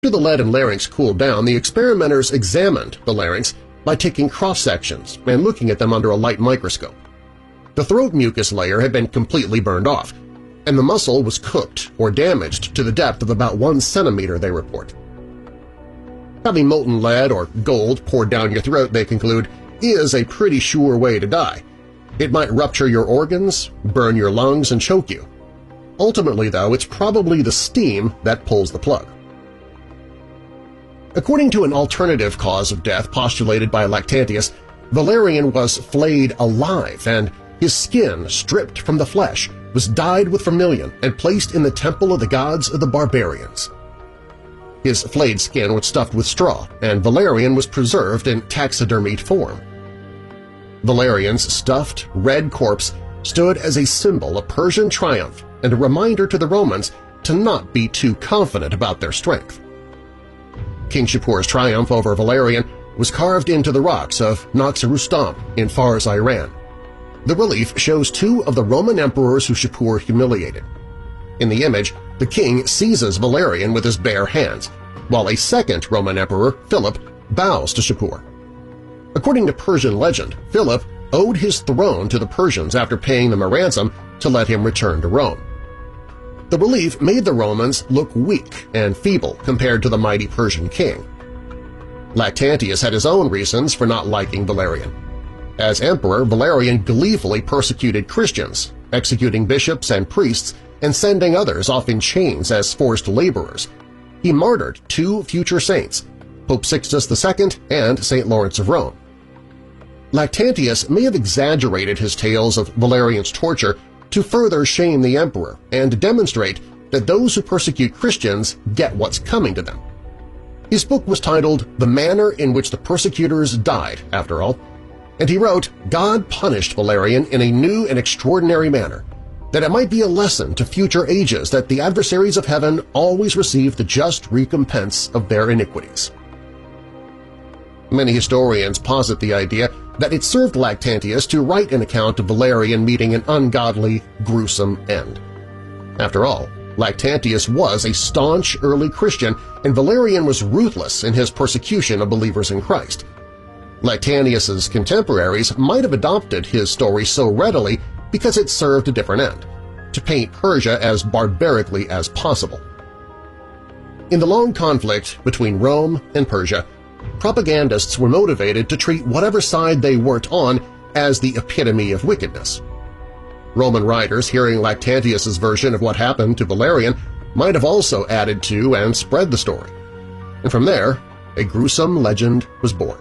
After the lead and larynx cooled down, the experimenters examined the larynx by taking cross-sections and looking at them under a light microscope. The throat mucus layer had been completely burned off, and the muscle was cooked or damaged to the depth of about 1 centimeter, they report. Having molten lead or gold poured down your throat, they conclude, is a pretty sure way to die. It might rupture your organs, burn your lungs, and choke you. Ultimately, though, it's probably the steam that pulls the plug. According to an alternative cause of death postulated by Lactantius, Valerian was flayed alive and his skin, stripped from the flesh, was dyed with vermilion and placed in the temple of the gods of the barbarians. His flayed skin was stuffed with straw, and Valerian was preserved in taxidermied form. Valerian's stuffed, red corpse stood as a symbol of Persian triumph and a reminder to the Romans to not be too confident about their strength. King Shapur's triumph over Valerian was carved into the rocks of Naqsh-Rustam in Fars, Iran. The relief shows 2 of the Roman emperors who Shapur humiliated. In the image, the king seizes Valerian with his bare hands, while a second Roman emperor, Philip, bows to Shapur. According to Persian legend, Philip owed his throne to the Persians after paying them a ransom to let him return to Rome. The relief made the Romans look weak and feeble compared to the mighty Persian king. Lactantius had his own reasons for not liking Valerian. As emperor, Valerian gleefully persecuted Christians, executing bishops and priests and sending others off in chains as forced laborers. He martyred 2 future saints, Pope Sixtus II and St. Lawrence of Rome. Lactantius may have exaggerated his tales of Valerian's torture to further shame the emperor and demonstrate that those who persecute Christians get what's coming to them. His book was titled The Manner in Which the Persecutors Died, after all, and he wrote, God punished Valerian in a new and extraordinary manner, that it might be a lesson to future ages that the adversaries of heaven always receive the just recompense of their iniquities. Many historians posit the idea that it served Lactantius to write an account of Valerian meeting an ungodly, gruesome end. After all, Lactantius was a staunch early Christian, and Valerian was ruthless in his persecution of believers in Christ. Lactantius's contemporaries might have adopted his story so readily because it served a different end – to paint Persia as barbarically as possible. In the long conflict between Rome and Persia, propagandists were motivated to treat whatever side they weren't on as the epitome of wickedness. Roman writers, hearing Lactantius's version of what happened to Valerian, might have also added to and spread the story. And from there, a gruesome legend was born.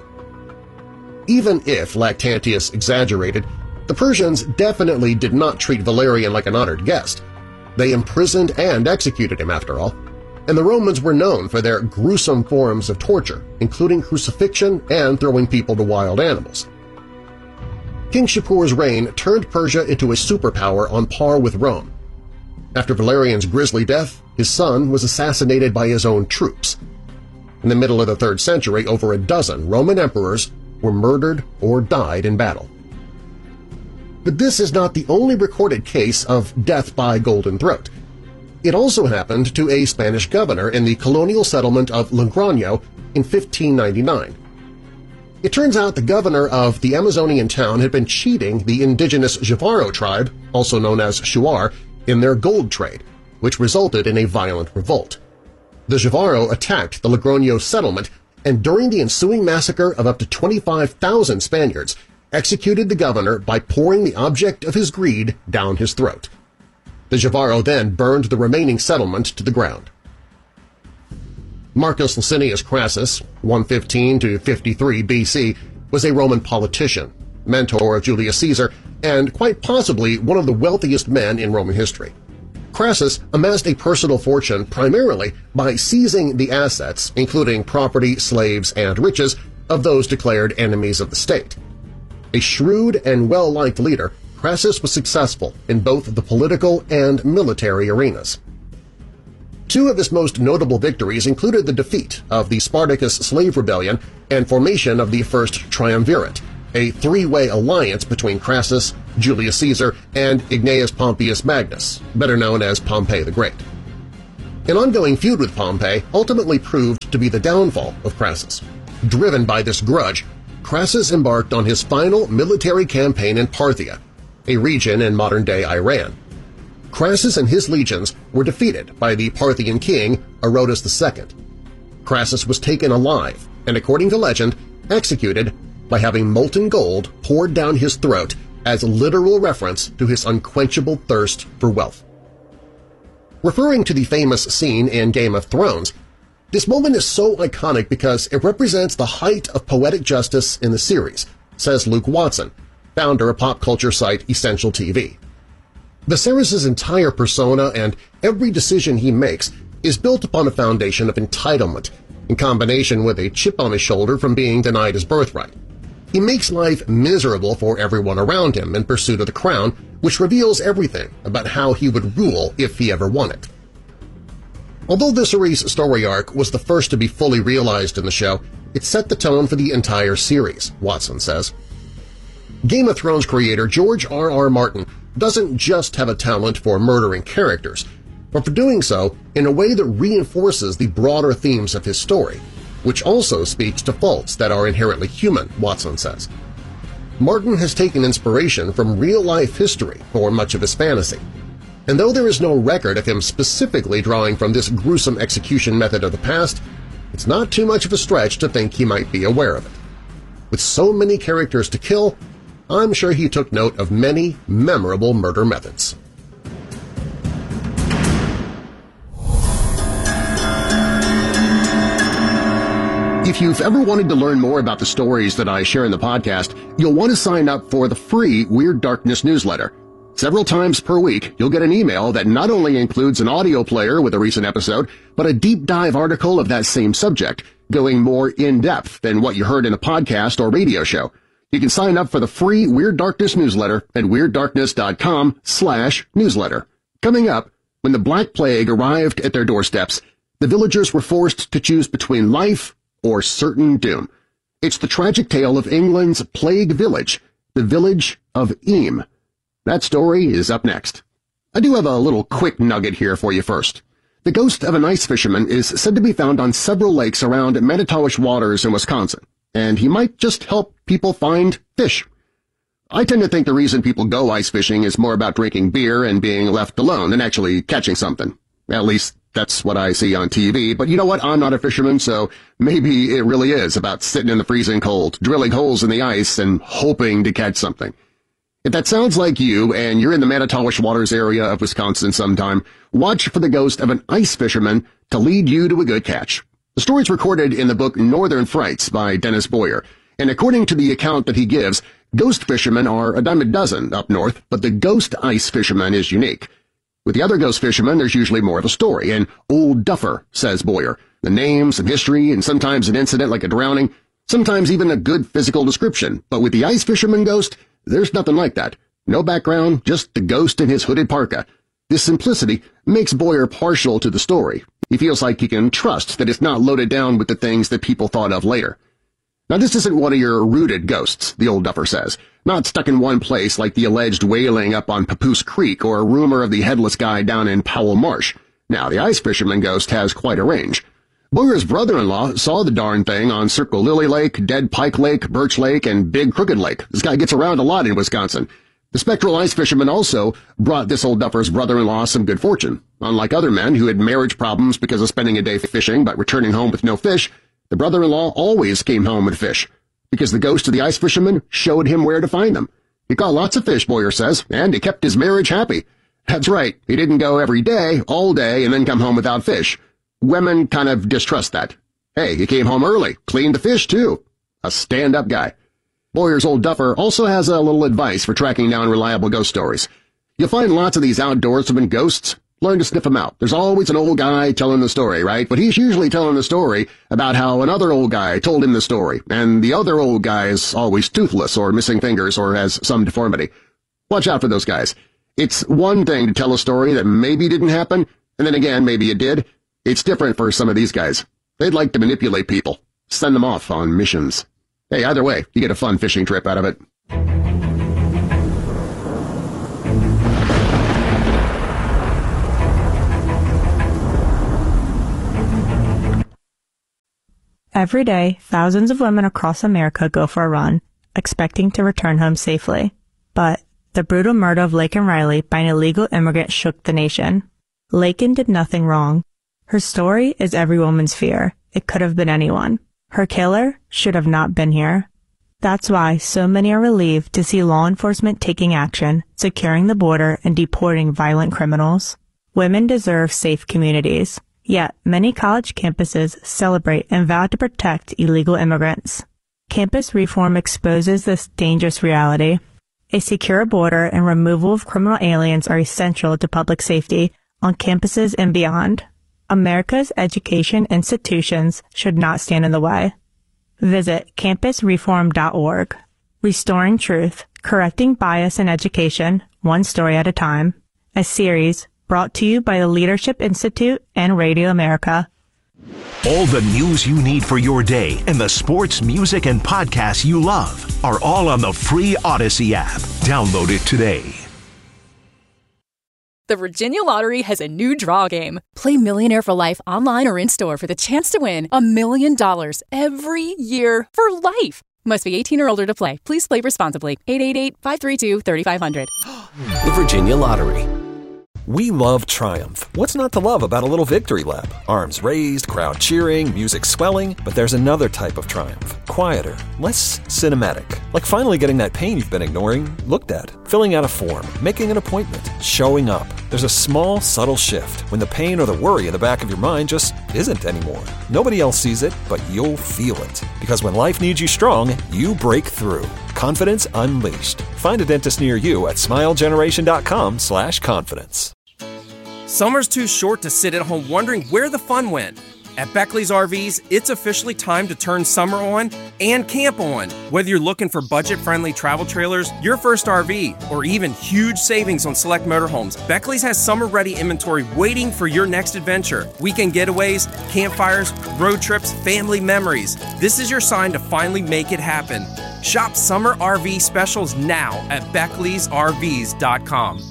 Even if Lactantius exaggerated, the Persians definitely did not treat Valerian like an honored guest. They imprisoned and executed him, after all, and the Romans were known for their gruesome forms of torture, including crucifixion and throwing people to wild animals. King Shapur's reign turned Persia into a superpower on par with Rome. After Valerian's grisly death, his son was assassinated by his own troops. In the middle of the 3rd century, over a dozen Roman emperors were murdered or died in battle. But this is not the only recorded case of death by golden throat. It also happened to a Spanish governor in the colonial settlement of Logroño in 1599. It turns out the governor of the Amazonian town had been cheating the indigenous Jivaro tribe, also known as Shuar, in their gold trade, which resulted in a violent revolt. The Jivaro attacked the Logroño settlement and during the ensuing massacre of up to 25,000 Spaniards, executed the governor by pouring the object of his greed down his throat. The Jivaro then burned the remaining settlement to the ground. Marcus Licinius Crassus, 115 to 53 BC, was a Roman politician, mentor of Julius Caesar, and quite possibly one of the wealthiest men in Roman history. Crassus amassed a personal fortune primarily by seizing the assets, including property, slaves, and riches, of those declared enemies of the state. A shrewd and well-liked leader, Crassus was successful in both the political and military arenas. 2 of his most notable victories included the defeat of the Spartacus slave rebellion and formation of the First Triumvirate, a 3-way alliance between Crassus, Julius Caesar, and Gnaeus Pompeius Magnus, better known as Pompey the Great. An ongoing feud with Pompey ultimately proved to be the downfall of Crassus. Driven by this grudge, Crassus embarked on his final military campaign in Parthia, a region in modern-day Iran. Crassus and his legions were defeated by the Parthian king Orotus II. Crassus was taken alive and, according to legend, executed by having molten gold poured down his throat as literal reference to his unquenchable thirst for wealth. Referring to the famous scene in Game of Thrones, this moment is so iconic because it represents the height of poetic justice in the series, says Luke Watson, founder of pop culture site Essential TV. Viserys' entire persona and every decision he makes is built upon a foundation of entitlement, in combination with a chip on his shoulder from being denied his birthright. He makes life miserable for everyone around him in pursuit of the crown, which reveals everything about how he would rule if he ever won it. Although Viserys' story arc was the first to be fully realized in the show, it set the tone for the entire series, Watson says. Game of Thrones creator George R.R. Martin doesn't just have a talent for murdering characters, but for doing so in a way that reinforces the broader themes of his story, which also speaks to faults that are inherently human, Watson says. Martin has taken inspiration from real-life history for much of his fantasy, and though there is no record of him specifically drawing from this gruesome execution method of the past, it's not too much of a stretch to think he might be aware of it. With so many characters to kill, I'm sure he took note of many memorable murder methods. If you've ever wanted to learn more about the stories that I share in the podcast, you'll want to sign up for the free Weird Darkness newsletter. Several times per week, you'll get an email that not only includes an audio player with a recent episode, but a deep-dive article of that same subject, going more in-depth than what you heard in a podcast or radio show. You can sign up for the free Weird Darkness newsletter at weirddarkness.com/newsletter. Coming up, when the Black Plague arrived at their doorsteps, the villagers were forced to choose between life or certain doom. It's the tragic tale of England's plague village, the village of Eyam. That story is up next. I do have a little quick nugget here for you first. The ghost of an ice fisherman is said to be found on several lakes around Manitowish Waters in Wisconsin, and he might just help people find fish. I tend to think the reason people go ice fishing is more about drinking beer and being left alone than actually catching something. At least that's what I see on TV, but you know what? I'm not a fisherman, so maybe it really is about sitting in the freezing cold, drilling holes in the ice, and hoping to catch something. If that sounds like you and you're in the Manitowish Waters area of Wisconsin sometime, watch for the ghost of an ice fisherman to lead you to a good catch. The story's recorded in the book Northern Frights by Dennis Boyer, and according to the account that he gives, ghost fishermen are a dime a dozen up north, but the ghost ice fisherman is unique. With the other ghost fishermen, there's usually more of a story, an old duffer, says Boyer. The name, some history, and sometimes an incident like a drowning, sometimes even a good physical description. But with the ice fisherman ghost, there's nothing like that. No background, just the ghost in his hooded parka. This simplicity makes Boyer partial to the story. He feels like he can trust that it's not loaded down with the things that people thought of later. Now, this isn't one of your rooted ghosts, the old duffer says, not stuck in one place like the alleged wailing up on Papoose Creek or a rumor of the headless guy down in Powell Marsh. Now, the ice fisherman ghost has quite a range. Boyer's brother-in-law saw the darn thing on Circle Lily Lake, Dead Pike Lake, Birch Lake, and Big Crooked Lake. This guy gets around a lot in Wisconsin. The spectral ice fisherman also brought this old duffer's brother-in-law some good fortune. Unlike other men who had marriage problems because of spending a day fishing but returning home with no fish, the brother-in-law always came home with fish, because the ghost of the ice fisherman showed him where to find them. He caught lots of fish, Boyer says, and he kept his marriage happy. That's right, he didn't go every day, all day, and then come home without fish. Women kind of distrust that. Hey, he came home early, cleaned the fish, too. A stand-up guy. Boyer's old duffer also has a little advice for tracking down reliable ghost stories. You'll find lots of these outdoorsmen ghosts. Learn to sniff them out. There's always an old guy telling the story, right? But he's usually telling the story about how another old guy told him the story, and the other old guy is always toothless or missing fingers or has some deformity. Watch out for those guys. It's one thing to tell a story that maybe didn't happen, and then again, maybe it did. It's different for some of these guys. They'd like to manipulate people, send them off on missions. Hey, either way, you get a fun fishing trip out of it. Every day, thousands of women across America go for a run, expecting to return home safely. But the brutal murder of Laken Riley by an illegal immigrant shook the nation. Laken did nothing wrong. Her story is every woman's fear. It could have been anyone. Her killer should have not been here. That's why so many are relieved to see law enforcement taking action, securing the border, and deporting violent criminals. Women deserve safe communities. Yet, many college campuses celebrate and vow to protect illegal immigrants. Campus reform exposes this dangerous reality. A secure border and removal of criminal aliens are essential to public safety on campuses and beyond. America's education institutions should not stand in the way. Visit campusreform.org. Restoring Truth, Correcting Bias in Education, One Story at a Time. A series brought to you by the Leadership Institute and Radio America. All the news you need for your day and the sports, music, and podcasts you love are all on the free Odyssey app. Download it today. The Virginia Lottery has a new draw game. Play Millionaire for Life online or in-store for the chance to win $1 million every year for life. Must be 18 or older to play. Please play responsibly. 888-532-3500. The Virginia Lottery. We love Triumph. What's not to love about a little victory lap? Arms raised, crowd cheering, music swelling. But there's another type of triumph. Quieter, less cinematic. Like finally getting that pain you've been ignoring looked at. Filling out a form, making an appointment, showing up. There's a small, subtle shift when the pain or the worry in the back of your mind just isn't anymore. Nobody else sees it, but you'll feel it. Because when life needs you strong, you break through. Confidence Unleashed. Find a dentist near you at smilegeneration.com/confidence. Summer's too short to sit at home wondering where the fun went. At Beckley's RVs, it's officially time to turn summer on and camp on. Whether you're looking for budget-friendly travel trailers, your first RV, or even huge savings on select motorhomes, Beckley's has summer-ready inventory waiting for your next adventure. Weekend getaways, campfires, road trips, family memories. This is your sign to finally make it happen. Shop summer RV specials now at Beckley'sRVs.com.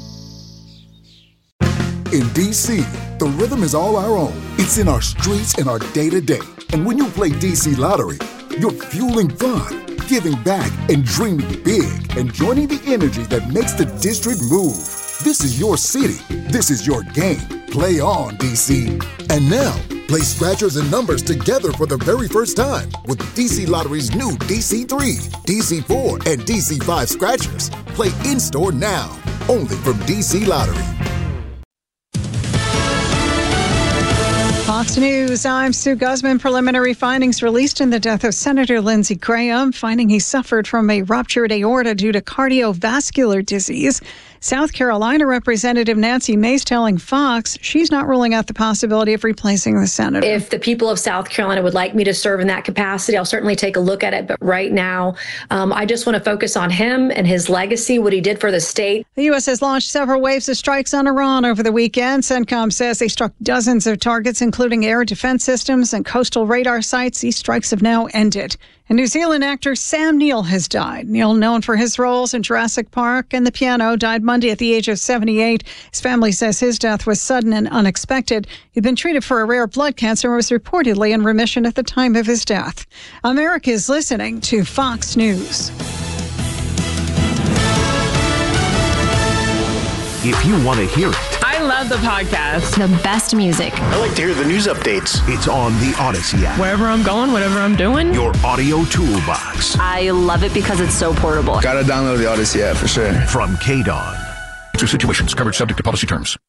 In DC, the rhythm is all our own. It's in our streets and our day-to-day. And when you play DC Lottery, you're fueling fun, giving back, and dreaming big, and joining the energy that makes the district move. This is your city. This is your game. Play on, DC. And now, play scratchers and numbers together for the very first time with DC Lottery's new DC3, DC4, and DC5 scratchers. Play in-store now, only from DC Lottery. Fox News, I'm Sue Guzman. Preliminary findings released in the death of Senator Lindsey Graham, finding he suffered from a ruptured aorta due to cardiovascular disease. South Carolina Representative Nancy Mace telling Fox she's not ruling out the possibility of replacing the senator. If the people of South Carolina would like me to serve in that capacity, I'll certainly take a look at it. But right now, I just want to focus on him and his legacy, what he did for the state. The U.S. has launched several waves of strikes on Iran over the weekend. CENTCOM says they struck dozens of targets, including air defense systems and coastal radar sites. These strikes have now ended. And New Zealand actor Sam Neill has died. Neill, known for his roles in Jurassic Park and The Piano, died Monday at the age of 78. His family says his death was sudden and unexpected. He'd been treated for a rare blood cancer and was reportedly in remission at the time of his death. America is listening to Fox News. If you want to hear it, I love the podcast. The best music. I like to hear the news updates. it's on the Odyssey app. Wherever I'm going, whatever I'm doing. Your audio toolbox. I love it because it's so portable. Gotta download the Odyssey app for sure. From KDON. Situations covered subject to policy terms.